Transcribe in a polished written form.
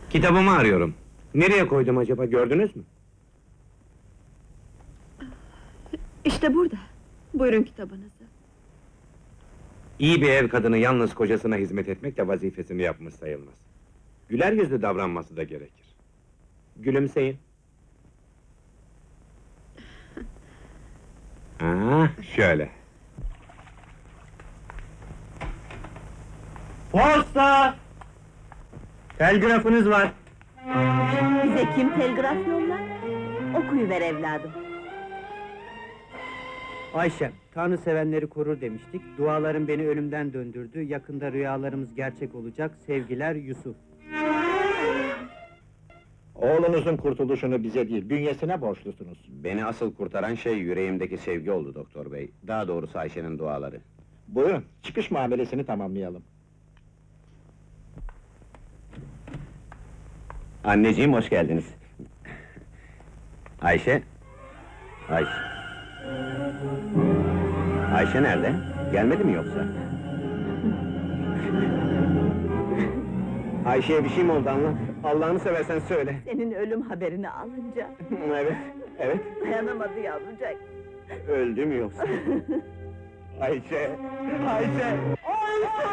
Kitabımı arıyorum. Nereye koydum acaba, gördünüz mü? İşte burada. Buyurun kitabınızı. İyi bir ev kadını yalnız kocasına hizmet etmekle vazifesini yapmış sayılmaz. Güler yüzlü davranması da gerekir. Gülümseyin. Şöyle. Posta! Telgrafınız var. Bize kim telgraf yollar? Okuyuver evladım. Ayşem, Tanrı sevenleri korur demiştik. Duaların beni ölümden döndürdü. Yakında rüyalarımız gerçek olacak. Sevgiler, Yusuf. Oğlunuzun kurtuluşunu bize değil, bünyesine borçlusunuz. Beni asıl kurtaran şey yüreğimdeki sevgi oldu doktor bey. Daha doğrusu Ayşe'nin duaları. Buyurun, çıkış muamelesini tamamlayalım. Anneciğim, hoş geldiniz. Ayşe... Ayşe nerede? Gelmedi mi yoksa? Ayşe'ye bir şey mi oldu, anlat. Allah'ını seversen söyle. Senin ölüm haberini alınca Evet, dayanamadı yavrucak. öldü mü yoksa? Ayşe!